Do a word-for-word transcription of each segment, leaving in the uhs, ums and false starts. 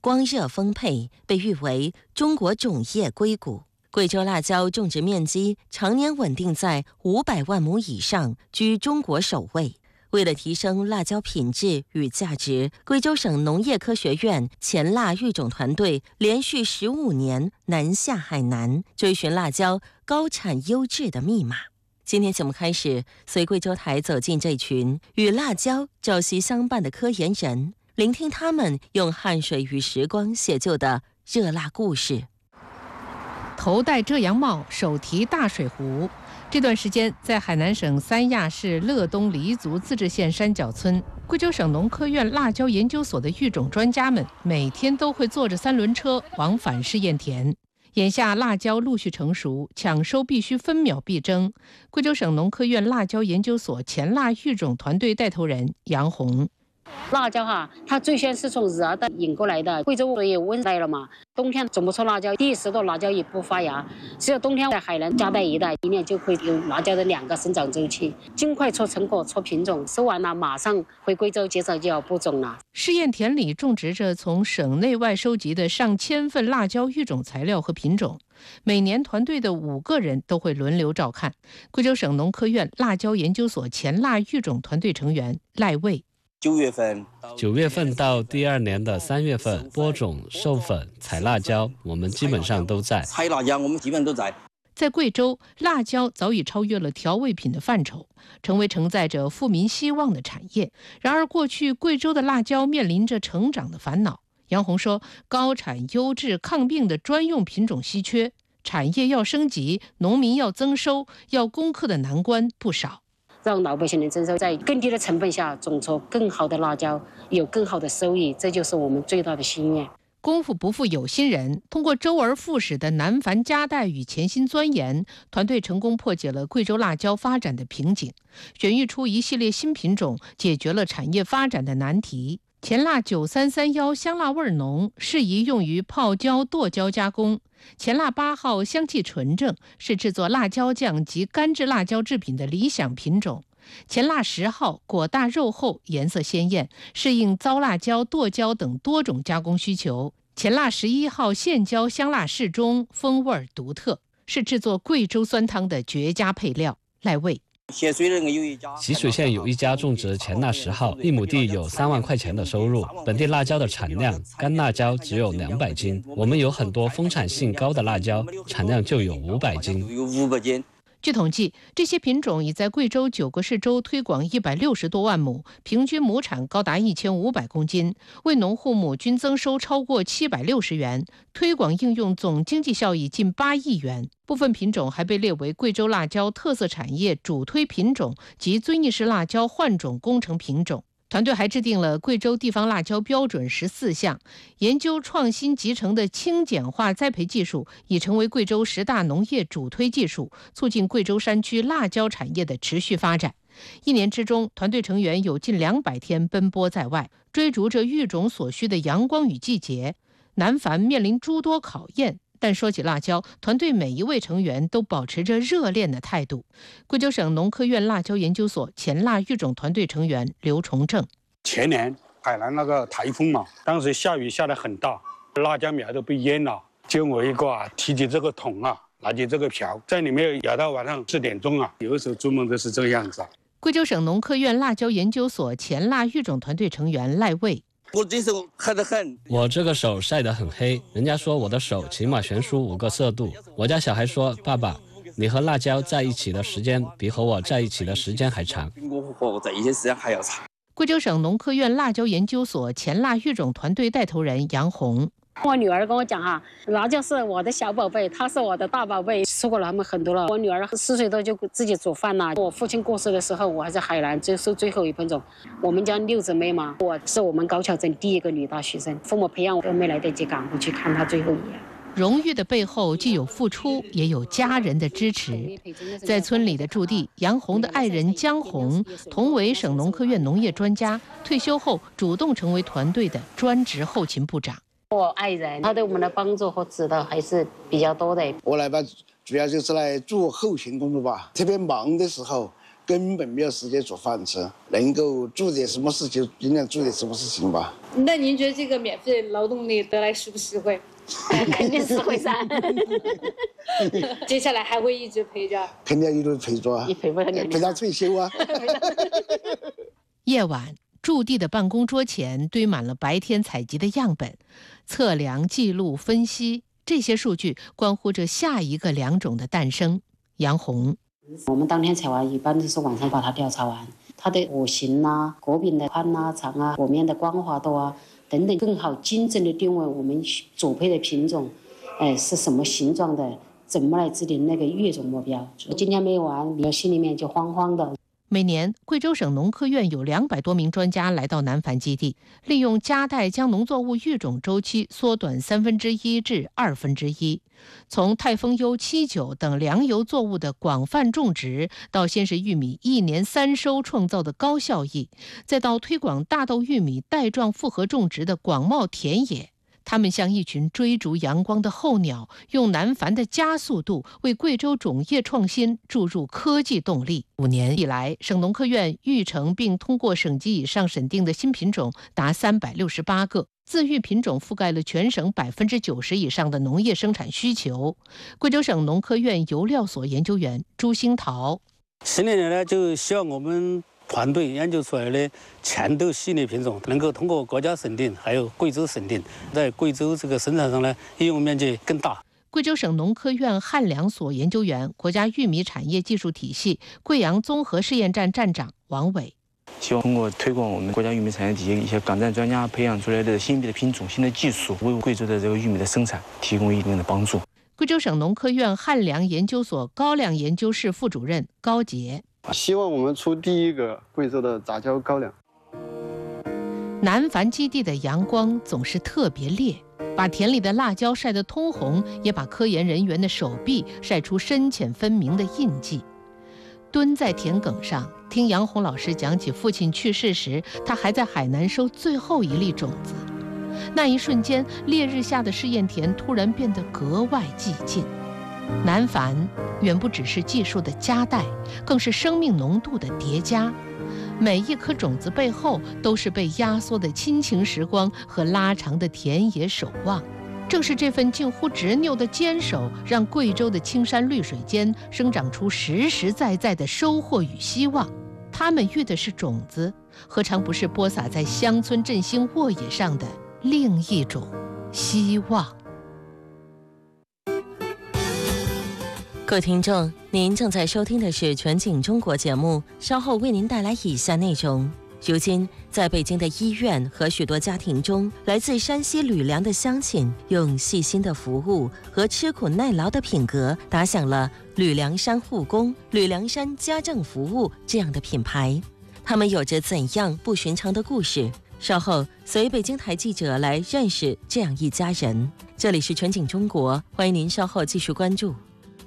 光热丰沛，被誉为中国种业硅谷。贵州辣椒种植面积常年稳定在五百万亩以上，居中国首位。为了提升辣椒品质与价值，贵州省农业科学院前辣育种团队连续十五年南下海南，追寻辣椒高产优质的密码。今天节目开始，随贵州台走进这群与辣椒朝夕相伴的科研人，聆听他们用汗水与时光写就的热辣故事。 头戴遮阳帽，手提大水壶。这段时间，在海南省三亚市乐东黎族自治县山脚村，贵州省农科院辣椒研究所的育种专家们每天都会坐着三轮车往返试验田。眼下辣椒陆续成熟，抢收必须分秒必争。贵州省农科院辣椒研究所前辣育种团队带头人杨红。 辣椒哈，它最先是从热带引过来的，贵州也温带了嘛，冬天种不出辣椒，第十多辣椒也不发芽，只有冬天在海南夹带一带，一年就会有辣椒的两个生长周期，尽快出成果、出品种，收完了马上回贵州，接着就要播种了。 试验田里种植着从省内外收集的上千份辣椒育种材料和品种，每年团队的五个人都会轮流照看。贵州省农科院辣椒研究所前辣育种团队成员赖卫。 九月份， 九月份到第二年的三月份，播种、授粉、采辣椒，我们基本上都在。 采辣椒，我们基本都在。 在贵州，辣椒早已超越了调味品的范畴，成为承载着富民希望的产业。然而，过去贵州的辣椒面临着成长的烦恼。杨红说，高产、优质、抗病的专用品种稀缺，产业要升级，农民要增收，要攻克的难关不少。 让老百姓能增收，在更低的成本下种出更好的辣椒，有更好的收益，这就是我们最大的心愿。 功夫不负有心人，通过周而复始的难繁夹带与潜心钻研，团队成功破解了贵州辣椒发展的瓶颈，选育出一系列新品种，解决了产业发展的难题。前辣九三三一香辣味浓，适宜用于泡椒、剁椒加工。前辣八号香气纯正，是制作辣椒酱及干制辣椒制品的理想品种。前辣十号果大肉厚，颜色鲜艳，适应糟辣椒、剁椒等多种加工需求。前辣十一号线椒香辣适中，风味独特，是制作贵州酸汤的绝佳配料。赖卫。 咸水那个有一家， 习水县有一家种植前辣十号，一亩地有三万块钱的收入。本地辣椒的产量，干辣椒只有两百斤，我们有很多丰产性高的辣椒，产量就有五百斤。 有五百斤。 据统计，这些品种已在贵州九个市州推广一百六十多万亩，平均亩产高达一千五百公斤，为农户亩均增收超过七百六十元，推广应用总经济效益近八亿元。部分品种还被列为贵州辣椒特色产业主推品种及遵义市辣椒换种工程品种。团队还制定了贵州地方辣椒标准十四项，研究创新集成的轻碱化栽培技术已成为贵州十大农业主推技术，促进贵州山区辣椒产业的持续发展。一年之中，团队成员有近两百天奔波在外，追逐着育种所需的阳光与季节，南繁面临诸多考验。但说起辣椒，团队每一位成员都保持着热恋的态度。贵州省农科院辣椒研究所前辣育种团队成员刘崇正。 前年海南那个台风嘛，当时下雨下得很大，辣椒苗都被淹了。就我一个啊，提起这个桶啊，拿起这个瓢，在里面摇到晚上四点钟啊，有的时候做梦都是这个样子啊。 贵州省农科院辣椒研究所前辣育种团队成员赖卫。 我这手黑得很， 我这个手晒得很黑，人家说我的手起码悬殊五个色度。我家小孩说，爸爸，你和辣椒在一起的时间比和我在一起的时间还长。 我和我在一起时间还要长。 贵州省农科院辣椒研究所前辣育种团队带头人杨红。 我女儿跟我讲哈，辣椒是我的小宝贝，她是我的大宝贝，说过了他们很多了。我女儿四岁多就自己煮饭了。我父亲过世的时候，我还在海南接受最后一盆种。我们家六姊妹嘛，我是我们高桥镇第一个女大学生，父母培养我都没来得及赶回去看她最后一眼。 荣誉的背后既有付出，也有家人的支持。在村里的驻地，杨红的爱人江红同为省农科院农业专家，退休后主动成为团队的专职后勤部长。 我爱人，他对我们的帮助和指导还是比较多的。 我来吧，主要就是来做后勤工作吧。特别忙的时候，根本没有时间做饭吃，能够做点什么事就尽量做点什么事情吧。 那您觉得这个免费劳动力得来实不实惠？ 肯定实惠噻。 接下来还会一直陪着？ 肯定一直陪着啊， 你陪不了你， 陪到退休啊。 夜晚，驻地的办公桌前堆满了白天采集的样本，测量、记录、分析，这些数据关乎着下一个良种的诞生。杨红， 我们当天采完，一般都是晚上把它调查完，它的果形啊、果柄的宽啊、长啊、果面的光滑度啊等等，更好精准的定位我们主配的品种，哎是什么形状的，怎么来制定那个育种目标。今天没有完，你心里面就慌慌的。 每年，贵州省农科院有两百多名专家来到南繁基地，利用夹带将农作物育种周期缩短三分之一至二分之一。从泰丰优、七九等粮油作物的广泛种植，到先是玉米一年三收创造的高效益，再到推广大豆、玉米带状复合种植的广袤田野。他们像一群追逐阳光的候鸟，用南繁的加速度为贵州种业创新注入科技动力。五年以来，省农科院育成并通过省级以上审定的新品种达三百六十八个，自育品种覆盖了全省百分之九十以上的农业生产需求。贵州省农科院油料所研究员朱兴桃， 新年呢，就希望我们团队研究出来的嵌斗系列品种能够通过国家审定，还有贵州审定，在贵州这个生产上呢，应用面积更大。 贵州省农科院汉粮所研究员、国家玉米产业技术体系贵阳综合试验站站长王伟， 希望通过推广我们国家玉米产业体系一些岗站专家培养出来的新的品种、新的技术，为贵州的这个玉米的生产提供一定的帮助。 贵州省农科院汉粮研究所高粱研究室副主任高杰， 希望我们出第一个贵州的杂交高粱。 南繁基地的阳光总是特别烈，把田里的辣椒晒得通红，也把科研人员的手臂晒出深浅分明的印记。蹲在田埂上，听杨红老师讲起父亲去世时，他还在海南收最后一粒种子。那一瞬间，烈日下的试验田突然变得格外寂静。南繁远不只是技术的夹带，更是生命浓度的叠加。每一颗种子背后都是被压缩的亲情时光和拉长的田野守望。正是这份近乎执拗的坚守，让贵州的青山绿水间生长出实实在在的收获与希望。他们育的是种子，何尝不是播撒在乡村振兴沃野上的另一种希望？ 各位听众，您正在收听的是全景中国节目，稍后为您带来以下内容。如今，在北京的医院和许多家庭中，来自山西吕梁的乡亲用细心的服务和吃苦耐劳的品格，打响了吕梁山护工、吕梁山家政服务这样的品牌。他们有着怎样不寻常的故事？稍后随北京台记者来认识这样一家人。这里是全景中国，欢迎您稍后继续关注。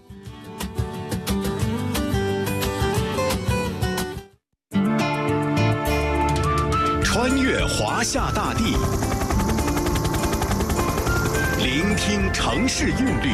穿越华夏大地，聆听城市韵律，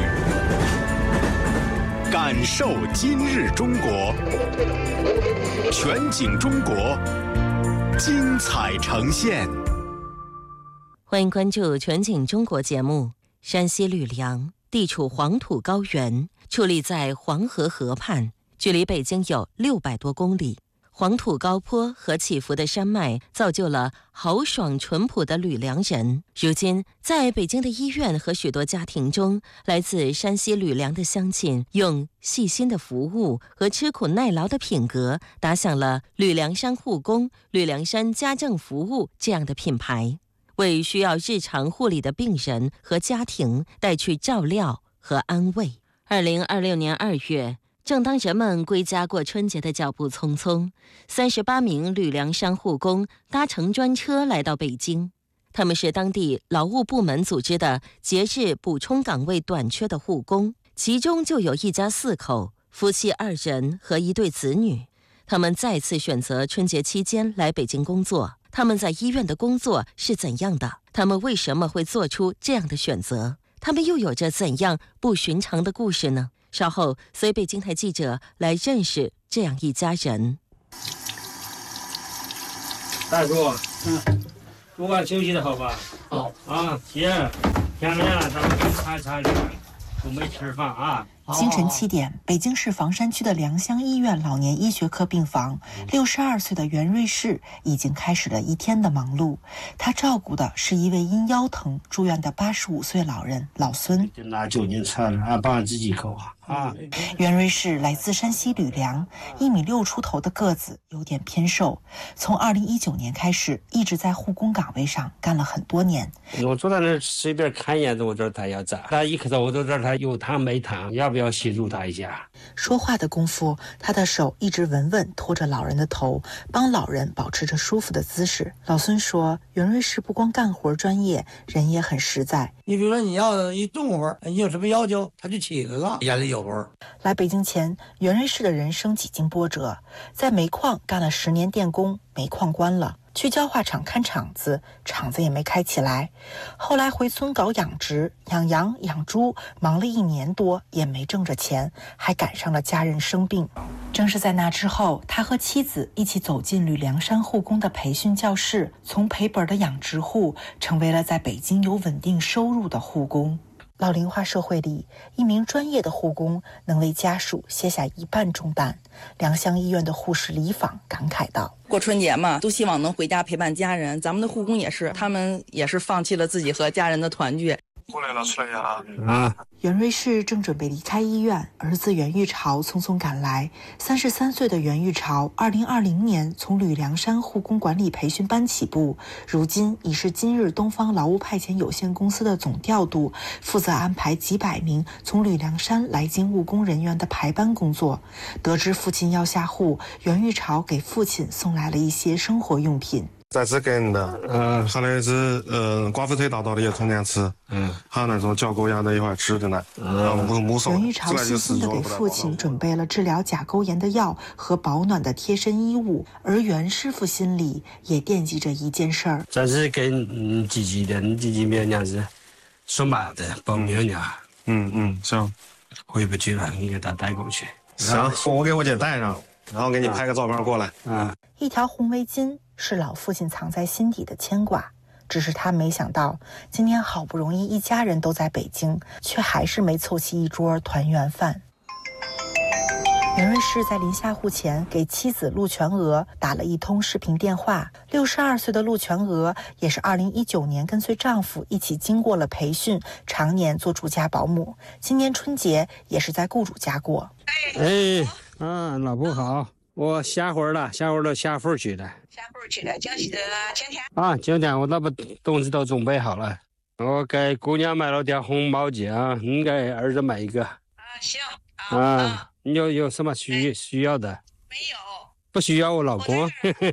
感受今日中国。全景中国，精彩呈现。 欢迎关注全景中国节目。山西吕梁地处黄土高原，矗立在黄河河畔，距离北京有六百多公里。黄土高坡和起伏的山脉造就了豪爽淳朴的吕梁人。如今，在北京的医院和许多家庭中，来自山西吕梁的乡亲用细心的服务和吃苦耐劳的品格，打响了吕梁山护工、吕梁山家政服务这样的品牌，为需要日常护理的病人和家庭带去照料和安慰。二零二六年二月。正当人们归家过春节的脚步匆匆，三十八名吕梁山护工搭乘专车来到北京。他们是当地劳务部门组织的节日补充岗位短缺的护工，其中就有一家四口，夫妻二人和一对子女。他们再次选择春节期间来北京工作。他们在医院的工作是怎样的？他们为什么会做出这样的选择？他们又有着怎样不寻常的故事呢？稍后随北京台记者来认识这样一家人。 大叔，嗯， 主管休息的好吧？好啊，行。下面了，咱们去查查这个，准备吃饭啊。 清晨七点，北京市房山区的良乡医院老年医学科病房，六十二岁的袁瑞士已经开始了一天的忙碌。他照顾的是一位因腰疼住院的八十五岁老人老孙。 拿酒精擦了，俺帮自己口啊啊！ 袁瑞士来自山西吕梁，一米六出头的个子，有点偏瘦。从二零一九年开始，一直在护工岗位上干了很多年。 我坐在那随便看一眼，我这他要咋？他一看到我坐这，他有糖没糖？要不要协助他一下？ 说话的功夫，他的手一直稳稳托着老人的头，帮老人保持着舒服的姿势。老孙说，袁瑞士不光干活专业，人也很实在。 你比如说你要一动活，你有什么要求，他就起个个，眼里有活。 来北京前，袁瑞士的人生几经波折，在煤矿干了十年电工，煤矿关了。去焦化厂看厂子，厂子也没开起来。后来回村搞养殖，养羊养猪，忙了一年多也没挣着钱，还赶上了家人生病。正是在那之后，他和妻子一起走进吕梁山护工的培训教室，从赔本的养殖户成为了在北京有稳定收入的护工。老龄化社会里，一名专业的护工能为家属卸下一半重担。良乡医院的护士李访感慨道： 过春节嘛，都希望能回家陪伴家人，咱们的护工也是，他们也是放弃了自己和家人的团聚。 过来了，出来呀！ 啊！ 袁瑞士正准备离开医院，儿子袁玉朝匆匆赶来。三十三岁的袁玉朝，二零二零年从吕梁山护工管理培训班起步，如今已是今日东方劳务派遣有限公司的总调度，负责安排几百名从吕梁山来京务工人员的排班工作。得知父亲要下户，袁玉朝给父亲送来了一些生活用品。 在这给人的，嗯，还有是呃寡妇腿大道的也充点吃，嗯，还有那种脚狗牙的一块吃的呢，嗯，木木手。 袁玉朝细心地给父亲准备了治疗甲沟炎的药和保暖的贴身衣物，而袁师傅心里也惦记着一件事儿， 这是给嗯姐姐的，你姐姐明年是送妈的，报名呢。 嗯嗯，行， 回不去了，你给他带过去。 行，我给我姐带上，然后给你拍个照片过来。 嗯， 一条红围巾。是老父亲藏在心底的牵挂，只是他没想到，今天好不容易一家人都在北京，却还是没凑齐一桌团圆饭。袁瑞士在临下户前给妻子陆全娥打了一通视频电话。六十二岁的陆全娥也是二零一九年跟随丈夫一起经过了培训，常年做住家保姆。今年春节也是在雇主家过。 哎，啊，老婆好。我下会儿了，下会儿到下户去了。 下户去了，就是今天。 啊，今天我那把东西都准备好了，我给姑娘买了点红毛巾啊，你给儿子买一个。啊， 行。 啊，啊你有有什么需需要的？ 没有。 不需要我老公。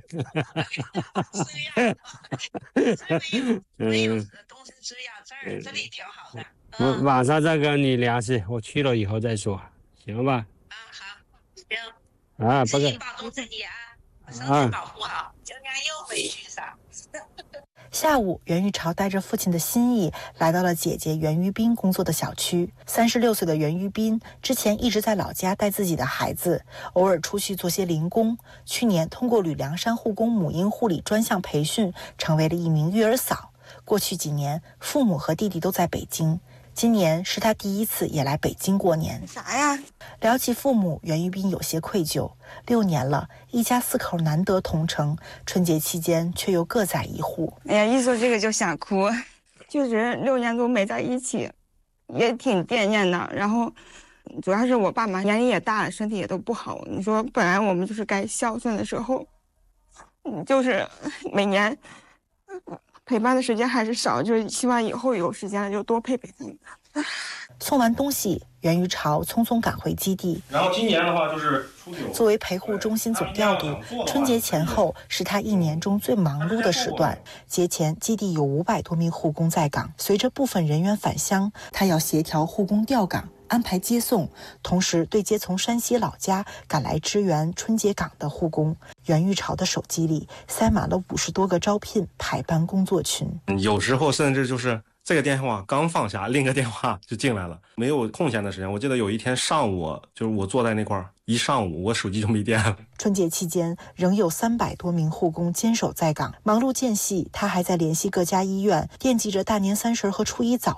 没有东西只要这儿这里挺好的。 我晚上再跟你联系，我去了以后再说，行吧？ 啊，好，行。 啊，不是。 保重自己啊，身体保护好，今年又回去上。 下午，袁玉朝带着父亲的心意来到了姐姐袁玉斌工作的小区。三十六岁的袁玉斌之前一直在老家带自己的孩子，偶尔出去做些零工。去年通过吕梁山护工母婴护理专项培训，成为了一名育儿嫂。过去几年，父母和弟弟都在北京。今年是他第一次也来北京过年。 啥呀？ 聊起父母，袁玉斌有些愧疚。六年了，一家四口难得同城，春节期间却又各在一户。 哎呀，一说这个就想哭，就是六年多没在一起，也挺惦念的。然后，主要是我爸妈年龄也大了，身体也都不好。你说，本来我们就是该孝顺的时候，就是每年陪伴的时间还是少，就是希望以后有时间了就多陪陪他们。 送完东西，袁玉朝匆匆赶回基地。 然后今年的话就是初九。 作为陪护中心总调度，春节前后是他一年中最忙碌的时段。节前基地有五百多名护工在岗，随着部分人员返乡，他要协调护工调岗，安排接送，同时对接从山西老家赶来支援春节岗的护工。袁玉朝的手机里塞满了五十多个招聘排班工作群， 有时候甚至就是这个电话刚放下，另一个电话就进来了，没有空闲的时间。我记得有一天上午，就是我坐在那块儿一上午，我手机就没电了。 春节期间，仍有三百多名护工坚守在岗，忙碌间隙，他还在联系各家医院，惦记着大年三十和初一早